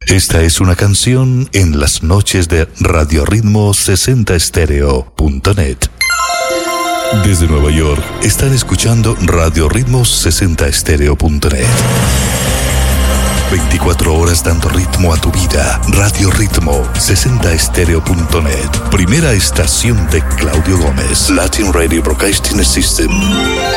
Esta es una canción en las noches de Radio Ritmo 60estéreo.net. Desde Nueva York están escuchando Radio Ritmo 60estéreo.net. 24 horas dando ritmo a tu vida. Radio Ritmo 60estéreo.net. Primera estación de Claudio Gómez. Latin Radio Broadcasting System.